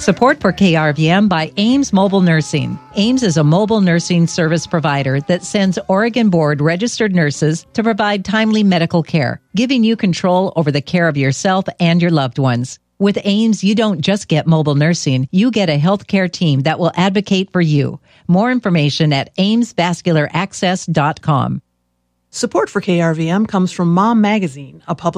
Support for KRVM by Ames Mobile Nursing. Ames is a mobile nursing service provider that sends Oregon Board registered nurses to provide timely medical care, giving you control over the care of yourself and your loved ones. With Ames, you don't just get mobile nursing, you get a healthcare team that will advocate for you. More information at amesvascularaccess.com. Support for KRVM comes from Mom Magazine, a publication